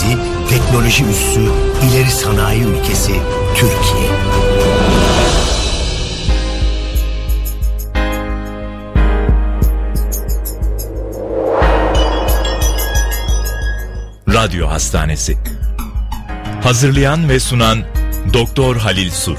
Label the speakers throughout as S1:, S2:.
S1: merkezi, teknoloji üssü, ileri sanayi ülkesi Türkiye.
S2: Radyo Hastanesi. Hazırlayan ve sunan Doktor Halil Sur.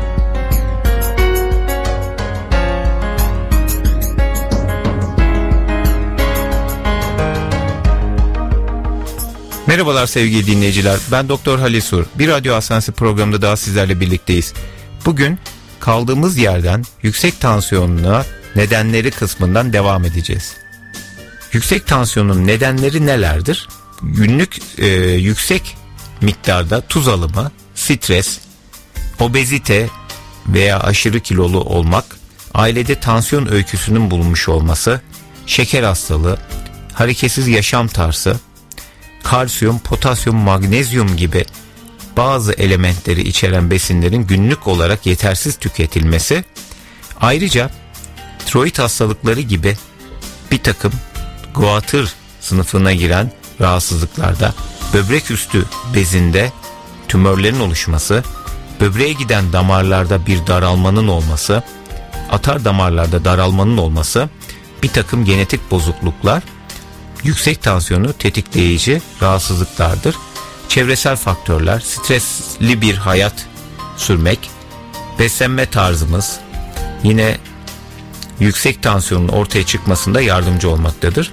S3: Merhabalar sevgili dinleyiciler. Ben Doktor Halil Sur. Bir Radyo Hastanesi programında daha sizlerle birlikteyiz. Bugün kaldığımız yerden yüksek tansiyonuna nedenleri kısmından devam edeceğiz. Yüksek tansiyonun nedenleri nelerdir? Günlük yüksek miktarda tuz alımı, stres, obezite veya aşırı kilolu olmak, ailede tansiyon öyküsünün bulunmuş olması, şeker hastalığı, hareketsiz yaşam tarzı, kalsiyum, potasyum, magnezyum gibi bazı elementleri içeren besinlerin günlük olarak yetersiz tüketilmesi, ayrıca tiroid hastalıkları gibi bir takım guatr sınıfına giren rahatsızlıklarda böbrek üstü bezinde tümörlerin oluşması, böbreğe giden damarlarda bir daralmanın olması, atar damarlarda daralmanın olması, bir takım genetik bozukluklar yüksek tansiyonu tetikleyici rahatsızlıklardır. Çevresel faktörler, stresli bir hayat sürmek, beslenme tarzımız yine yüksek tansiyonun ortaya çıkmasında yardımcı olmaktadır.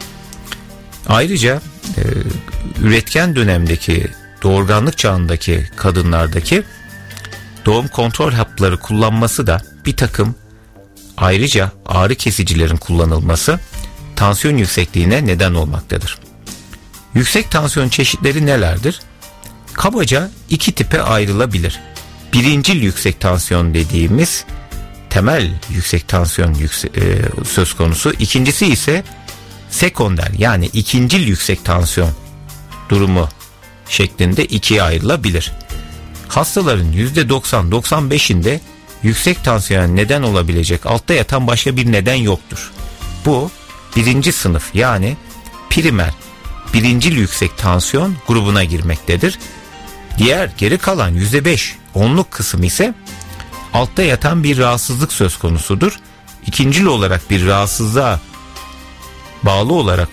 S3: Ayrıca üretken dönemdeki doğurganlık çağındaki kadınlardaki doğum kontrol hapları kullanması da bir takım ayrıca ağrı kesicilerin kullanılması tansiyon yüksekliğine neden olmaktadır. Yüksek tansiyon çeşitleri nelerdir? Kabaca iki tipe ayrılabilir. Birincil yüksek tansiyon dediğimiz temel yüksek tansiyon söz konusu. İkincisi ise sekonder yani ikincil yüksek tansiyon durumu şeklinde ikiye ayrılabilir. Hastaların %90-95'inde yüksek tansiyona neden olabilecek altta yatan başka bir neden yoktur. Bu birinci sınıf yani primer birincil yüksek tansiyon grubuna girmektedir. Diğer geri kalan %5-10'luk kısım ise altta yatan bir rahatsızlık söz konusudur. İkincil olarak bir rahatsızlığa bağlı olarak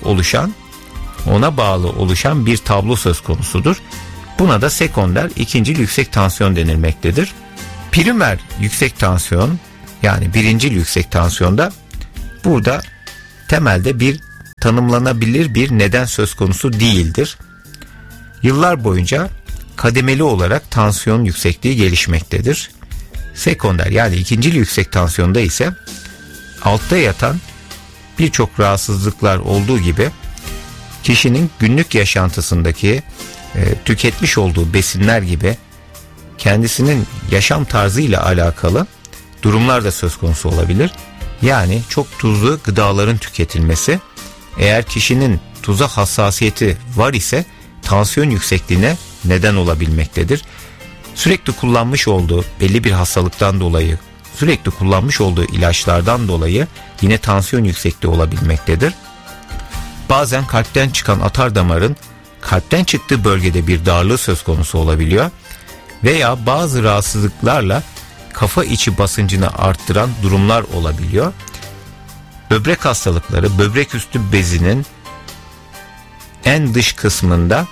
S3: oluşan bir tablo söz konusudur. Buna da sekonder ikincil yüksek tansiyon denilmektedir. Primer yüksek tansiyon yani birincil yüksek tansiyonda burada temelde bir tanımlanabilir bir neden söz konusu değildir. Yıllar boyunca kademeli olarak tansiyon yüksekliği gelişmektedir. Sekonder yani ikincil yüksek tansiyonda ise altta yatan birçok rahatsızlıklar olduğu gibi kişinin günlük yaşantısındaki tüketmiş olduğu besinler gibi kendisinin yaşam tarzıyla alakalı durumlar da söz konusu olabilir. Yani çok tuzlu gıdaların tüketilmesi, eğer kişinin tuza hassasiyeti var ise tansiyon yüksekliğine neden olabilmektedir. Sürekli kullanmış olduğu belli bir hastalıktan dolayı, sürekli kullanmış olduğu ilaçlardan dolayı yine tansiyon yüksekliği olabilmektedir. Bazen kalpten çıkan atar damarın kalpten çıktığı bölgede bir darlığı söz konusu olabiliyor veya bazı rahatsızlıklarla kafa içi basıncını arttıran durumlar olabiliyor. Böbrek hastalıkları, böbrek üstü bezinin en dış kısmında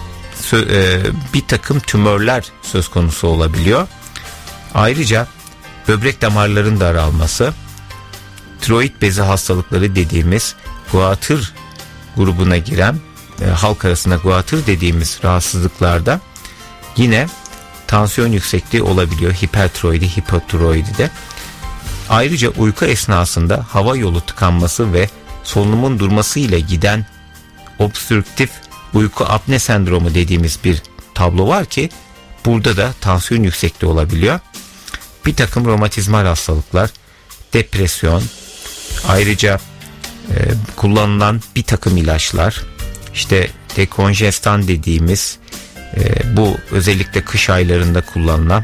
S3: bir takım tümörler söz konusu olabiliyor. Ayrıca böbrek damarların daralması, tiroid bezi hastalıkları dediğimiz guatr grubuna giren halk arasında guatr dediğimiz rahatsızlıklarda yine tansiyon yüksekliği olabiliyor. Hipertiroidi, hipotiroidi de. Ayrıca uyku esnasında hava yolu tıkanması ve solunumun durması ile giden obstrüktif uyku apne sendromu dediğimiz bir tablo var ki burada da tansiyon yüksekliği olabiliyor. Bir takım romatizmal hastalıklar, depresyon, ayrıca kullanılan bir takım ilaçlar, işte dekonjestan dediğimiz bu özellikle kış aylarında kullanılan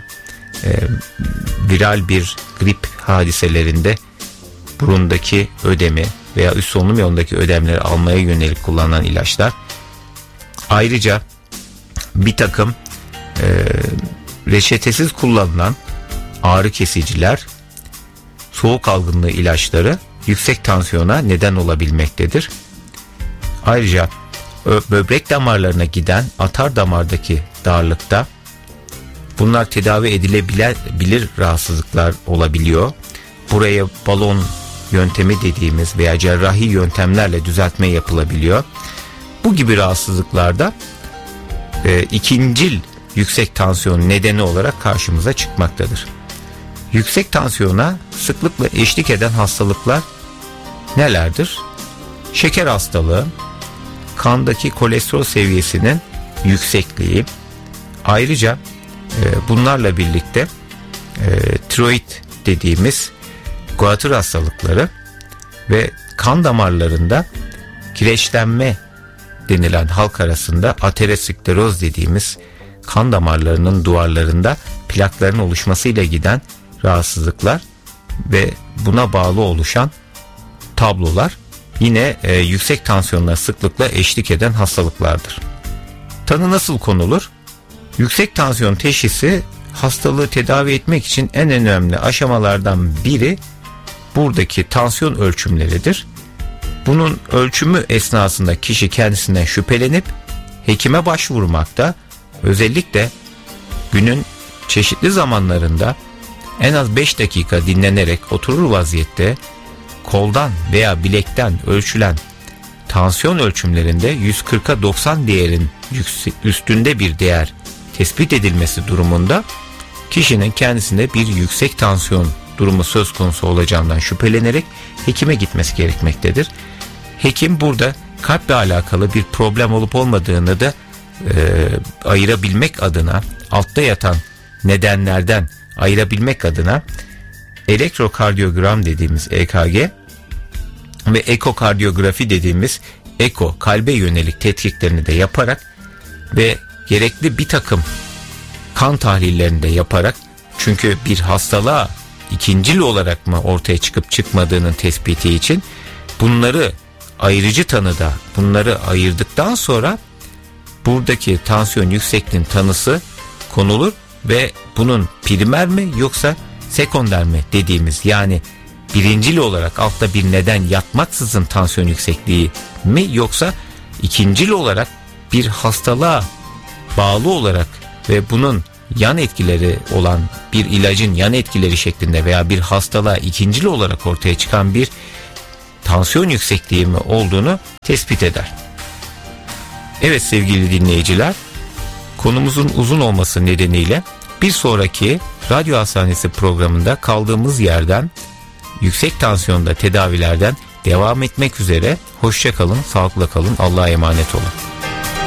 S3: viral bir grip hadiselerinde burundaki ödemi veya üst solunum yolundaki ödemleri almaya yönelik kullanılan ilaçlar. Ayrıca bir takım reçetesiz kullanılan ağrı kesiciler, soğuk algınlığı ilaçları yüksek tansiyona neden olabilmektedir. Ayrıca böbrek damarlarına giden atar damardaki darlıkta bunlar tedavi edilebilir rahatsızlıklar olabiliyor. Buraya balon yöntemi dediğimiz veya cerrahi yöntemlerle düzeltme yapılabiliyor. Bu gibi rahatsızlıklarda ikincil yüksek tansiyon nedeni olarak karşımıza çıkmaktadır. Yüksek tansiyona sıklıkla eşlik eden hastalıklar nelerdir? Şeker hastalığı, kandaki kolesterol seviyesinin yüksekliği, ayrıca bunlarla birlikte tiroid dediğimiz guatr hastalıkları ve kan damarlarında kireçlenme denilen halk arasında ateroskleroz dediğimiz kan damarlarının duvarlarında plakların oluşmasıyla giden rahatsızlıklar ve buna bağlı oluşan tablolar yine yüksek tansiyonla sıklıkla eşlik eden hastalıklardır. Tanı nasıl konulur? Yüksek tansiyon teşhisi hastalığı tedavi etmek için en önemli aşamalardan biri buradaki tansiyon ölçümleridir. Bunun ölçümü esnasında kişi kendisinden şüphelenip hekime başvurmakta, özellikle günün çeşitli zamanlarında en az 5 dakika dinlenerek oturur vaziyette koldan veya bilekten ölçülen tansiyon ölçümlerinde 140'a 90 değerin üstünde bir değer tespit edilmesi durumunda kişinin kendisinde bir yüksek tansiyon durumu söz konusu olacağından şüphelenerek hekime gitmesi gerekmektedir. Hekim burada kalple alakalı bir problem olup olmadığını da ayırabilmek adına, altta yatan nedenlerden ayırabilmek adına elektrokardiyogram dediğimiz EKG ve ekokardiyografi dediğimiz eko, kalbe yönelik tetkiklerini de yaparak ve gerekli bir takım kan tahlillerini de yaparak, çünkü bir hastalığa ikincil olarak mı ortaya çıkıp çıkmadığının tespiti için bunları ayırıcı tanıda, bunları ayırdıktan sonra buradaki tansiyon yüksekliğinin tanısı konulur ve bunun primer mi yoksa sekonder mi dediğimiz, yani birincil olarak altta bir neden yatmaksızın tansiyon yüksekliği mi yoksa ikincil olarak bir hastalığa bağlı olarak ve bunun yan etkileri olan bir ilacın yan etkileri şeklinde veya bir hastalığa ikincil olarak ortaya çıkan bir tansiyon yüksekliği mi olduğunu tespit eder. Evet sevgili dinleyiciler, konumuzun uzun olması nedeniyle bir sonraki Radyo Hastanesi programında kaldığımız yerden yüksek tansiyonda tedavilerden devam etmek üzere. Hoşça kalın, sağlıkla kalın, Allah'a emanet olun.